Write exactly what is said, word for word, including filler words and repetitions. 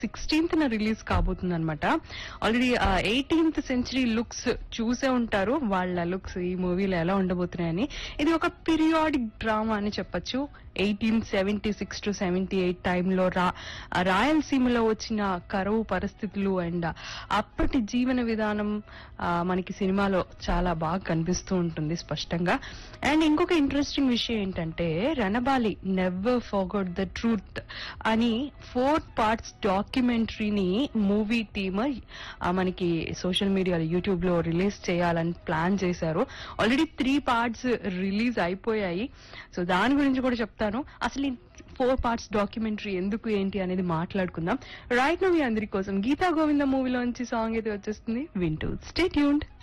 Sixteenth న release కాబోతుంది అనమాట. ఆల్రెడీ ఎయిటీన్త్ సెంచరీ లుక్స్ చూసే ఉంటారు, వాళ్ళ లుక్స్ ఈ మూవీలో ఎలా ఉండబోతున్నాయని. ఇది ఒక పీరియాడిక్ డ్రామా అని చెప్పొచ్చు. Eighteen seventy six to seventy eight టైంలో రా రాయలసీమలో వచ్చిన కరువు పరిస్థితులు అండ్ అప్పటి జీవన విధానం ఆ, మనకి సినిమాలో చాలా బాగా కనిపిస్తూ ఉంటుంది స్పష్టంగా. అండ్ ఇంకొక ఇంట్రెస్టింగ్ విషయం ఏంటంటే, Ranabaali never forgot the truth అని ఫోర్ పార్ట్స్ డాక్యుమెంటరీని మూవీ టీమ్ మనకి సోషల్ మీడియాలో యూట్యూబ్ లో రిలీజ్ చేయాలని ప్లాన్ చేశారు. ఆల్రెడీ త్రీ పార్ట్స్ రిలీజ్ అయిపోయాయి. సో దాని గురించి కూడా చెప్తాను. అసలు ఈ ఫోర్ పార్ట్స్ డాక్యుమెంటరీ ఎందుకు ఏంటి అనేది మాట్లాడుకుందాం. రైట్ నో మీ అందరి కోసం గీతా గోవింద మూవీలోంచి సాంగ్ అయితే వచ్చేస్తుంది, వింటూ స్టే ట్యూన్డ్.